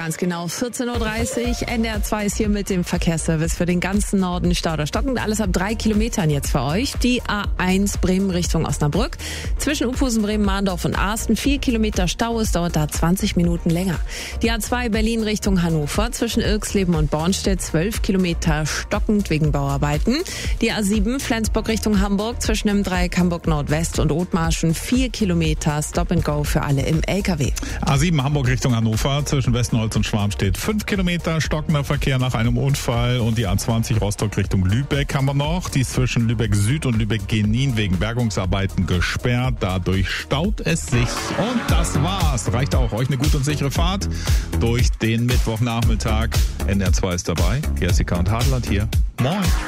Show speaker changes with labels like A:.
A: ganz genau 14.30 Uhr. NDR 2 ist hier mit dem Verkehrsservice für den ganzen Norden. Stau oder stockend, alles ab 3 Kilometern jetzt für euch. Die A1 Bremen Richtung Osnabrück. Zwischen Uphusen, Bremen, Mahndorf und Arsten 4 Kilometer Stau. Es dauert da 20 Minuten länger. Die A2 Berlin Richtung Hannover. Zwischen Irxleben und Bornstedt 12 Kilometer stockend wegen Bauarbeiten. Die A7 Flensburg Richtung Hamburg. Zwischen dem Dreieck Hamburg Nordwest und Othmarschen 4 Kilometer Stop and Go für alle im LKW.
B: A7 Hamburg Richtung Hannover, zwischen Westenholz und Schwarmstedt 5 Kilometer stockender Verkehr nach einem Unfall. Und die A20 Rostock Richtung Lübeck haben wir noch. Die ist zwischen Lübeck Süd und Lübeck Genin wegen Bergungsarbeiten gesperrt. Dadurch staut es sich. Und das war's. Reicht auch. Euch eine gute und sichere Fahrt durch den Mittwochnachmittag. NDR 2 ist dabei. Jessica und Hadeland hier. Moin.